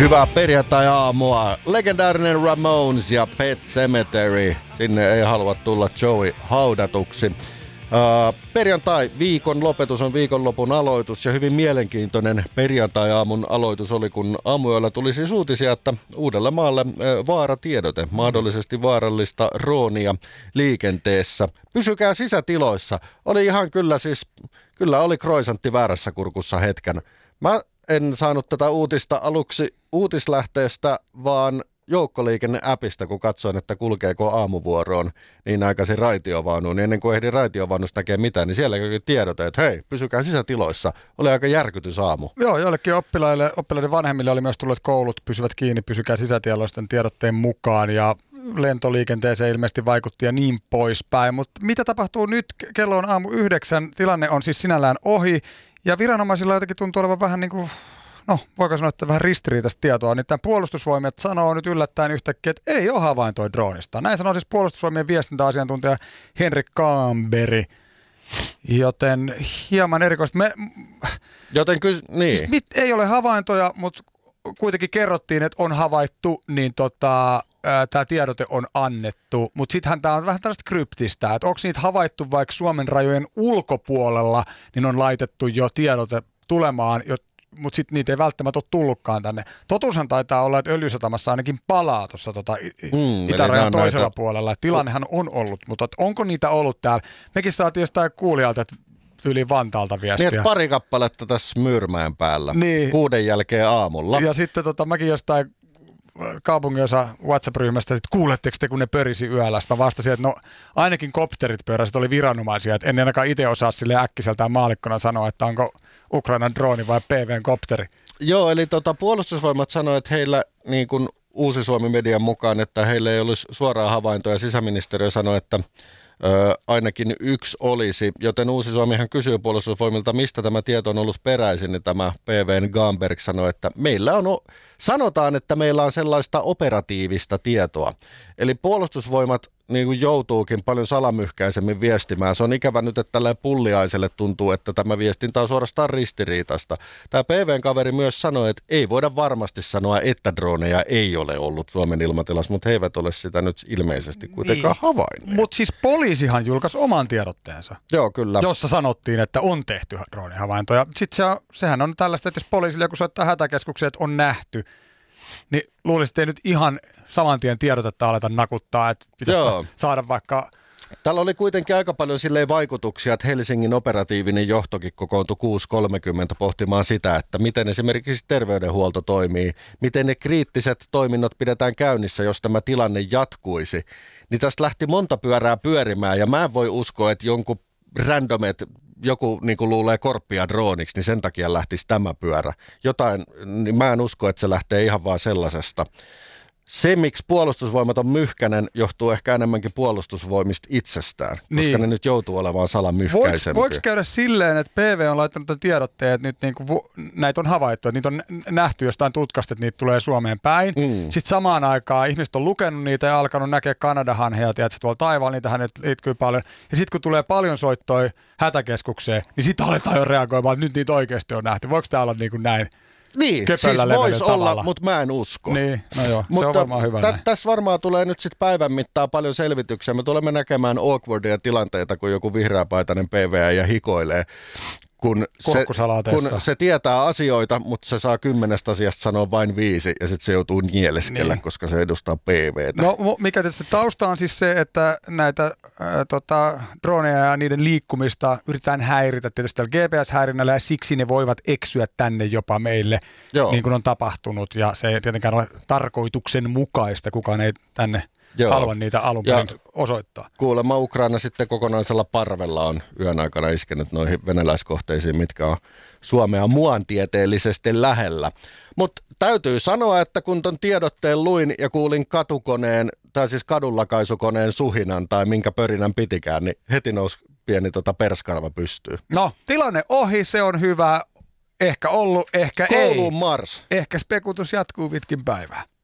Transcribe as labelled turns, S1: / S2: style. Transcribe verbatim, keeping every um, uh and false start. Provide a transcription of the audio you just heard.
S1: Hyvää perjantai-aamua. Legendaarinen Ramones ja Pet Sematary. Sinne ei halua tulla Joey haudatuksi. Uh, perjantai viikon lopetus on viikonlopun aloitus ja hyvin mielenkiintoinen perjantai-aamun aloitus oli, kun aamuyöllä tuli siis uutisia, että Uudellemaalle uh, vaaratiedote, mahdollisesti vaarallista droonia liikenteessä. Pysykää sisätiloissa. Oli ihan kyllä siis, kyllä oli kroisantti väärässä kurkussa hetken. Mä en saanut tätä uutista aluksi uutislähteestä, vaan joukkoliikenne-appista, kun katsoin, että kulkeeko aamuvuoroon niin aikaisin raitiovaunuun. Niin ennen kuin ehdin raitiovaunusta näkee mitään, niin siellä kävi tiedote, että hei, pysykää sisätiloissa. Oli aika järkytys aamu.
S2: Joo, joillekin oppilaille, oppilaiden vanhemmille oli myös tullut, että koulut pysyvät kiinni, pysykää sisätiloisten tiedotteen mukaan ja lentoliikenteeseen ilmeisesti vaikutti ja niin poispäin. Mutta mitä tapahtuu nyt? Kello on aamu yhdeksän, tilanne on siis sinällään ohi ja viranomaisilla jotenkin tuntuu olevan vähän niin kuin, no voiko sanoa, että vähän ristiriitaista tietoa. Nyt tämän puolustusvoimat sanoo nyt yllättäen yhtäkkiä, että ei ole havaintoa droonista. Näin sanoo siis puolustusvoimien viestintäasiantuntija Henrik Kaamberi. Joten hieman erikoista. Me,
S1: Joten kyllä, niin.
S2: Siis mit, ei ole havaintoja, mutta kuitenkin kerrottiin, että on havaittu, niin tota, tämä tiedote on annettu. Mutta sittenhän tämä on vähän tällaista kryptistä, että onko niitä havaittu vaikka Suomen rajojen ulkopuolella, niin on laitettu jo tiedote tulemaan, mutta sitten niitä ei välttämättä ole tullutkaan tänne. Totuushan taitaa olla, että Öljysatamassa ainakin palaa tuossa tota mm, itärajan toisella näitä puolella. Tilannehan on ollut, mutta onko niitä ollut täällä? Mekin saatiin jostain kuulijalta, että yli Vantaalta viestiä.
S1: Niin, että pari kappaletta tässä Myyrmäen päällä, niin, kuuden jälkeen aamulla.
S2: Ja sitten tota, mäkin jostain kaupunginosa WhatsApp-ryhmästä, että kuuletteko te, kun ne pörisi yöllä? Sitten mä vastasin, että no ainakin kopterit pyöräsit, oli viranomaisia, että en ainakaan itse osaa sille äkkiseltään maalikkona sanoa, että onko Ukrainan drooni vai P V:n-kopteri.
S1: Joo, eli tota, puolustusvoimat sanoi, että heillä niin kuin Uusi Suomi-median mukaan, että heillä ei olisi suoraa havaintoa ja sisäministeriö sanoi, että Ö, ainakin yksi olisi, joten Uusi Suomihan kysyy puolustusvoimilta, mistä tämä tieto on ollut peräisin, niin tämä P V:n Gamberg sanoi, että meillä on, sanotaan, että meillä on sellaista operatiivista tietoa. Eli puolustusvoimat niin kuin joutuukin paljon salamyhkäisemmin viestimään. Se on ikävä nyt, että tällä pulliaiselle tuntuu, että tämä viestintä on suorastaan ristiriitaista. Tämä P V:n kaveri myös sanoi, että ei voida varmasti sanoa, että droneja ei ole ollut Suomen ilmatilassa, mutta he eivät ole sitä nyt ilmeisesti kuitenkaan niin havainneet.
S2: Mutta siis poliisihan julkaisi oman tiedotteensa.
S1: Joo, kyllä.
S2: Jossa sanottiin, että on tehty droonihavaintoja. Sitten se on, sehän on tällaista, että jos poliisille joku soittaa hätäkeskukseen, että on nähty, niin luulisin, että ei nyt ihan saman tien tiedotetta aleta nakuttaa, että pitäisi Joo. saada vaikka.
S1: Tällä oli kuitenkin aika paljon silleen vaikutuksia, että Helsingin operatiivinen johtokin kokoontui kuusi kolmekymmentä pohtimaan sitä, että miten esimerkiksi terveydenhuolto toimii, miten ne kriittiset toiminnot pidetään käynnissä, jos tämä tilanne jatkuisi. Niin tästä lähti monta pyörää pyörimään ja mä en voi uskoa, että jonkun randomet joku niin kuin luulee korppia drooniksi, niin sen takia lähtisi tämä pyörä. Jotain, niin mä en usko, että se lähtee ihan vaan sellaisesta. Se, miksi puolustusvoimat on myhkäinen, johtuu ehkä enemmänkin puolustusvoimista itsestään, koska niin ne nyt joutuu olemaan salamyhkäisempiä.
S2: Voiko käydä silleen, että P V on laittanut tämän tiedotteen, että nyt niinku vu- näitä on havaittu, että niitä on nähty jostain tutkasta, että niitä tulee Suomeen päin. Mm. Sitten samaan aikaan ihmiset on lukenut niitä ja alkanut näkeä Kanadahanheja, tiedätkö, tuolla taivaalla, niitähän nyt liittyy paljon. Ja sitten kun tulee paljon soittoja hätäkeskukseen, niin sitten aletaan jo reagoimaan, että nyt niitä oikeasti on nähty. Voiko tämä olla niin kuin näin?
S1: Niin, siis voisi olla, mutta mä en usko.
S2: Niin, no joo,
S1: mutta
S2: se on varmaan hyvä.
S1: T- tässä varmaan tulee nyt sitten päivän mittaan paljon selvityksiä. Me tulemme näkemään awkwardia tilanteita, kun joku vihreäpaitainen P V ja hikoilee, kun se, kun se tietää asioita, mutta se saa kymmenestä asiasta sanoa vain viisi ja sitten se joutuu nieleskellä, niin, koska se edustaa P V:tä.
S2: No mikä tietysti tausta on siis se, että näitä äh, tota, droneja ja niiden liikkumista yritetään häiritä tietysti tällä G P S-häirinnällä ja siksi ne voivat eksyä tänne jopa meille, Joo. niin kuin on tapahtunut ja se ei tietenkään ole tarkoituksenmukaista, kukaan ei tänne Joo. halua niitä alun perin osoittaa.
S1: Kuulemma Ukraina sitten kokonaisella parvella on yön aikana iskenyt noihin venäläiskohteisiin, mitkä on Suomea muantieteellisesti lähellä. Mutta täytyy sanoa, että kun ton tiedotteen luin ja kuulin katukoneen, tai siis kadunlakaisukoneen suhinan tai minkä pörinän pitikään, niin heti nousi pieni tota perskarva pystyy.
S2: No, tilanne ohi, se on hyvä. Ehkä ollut, ehkä
S1: Kouluun
S2: ei.
S1: mars.
S2: Ehkä spekutus jatkuu pitkin päivää.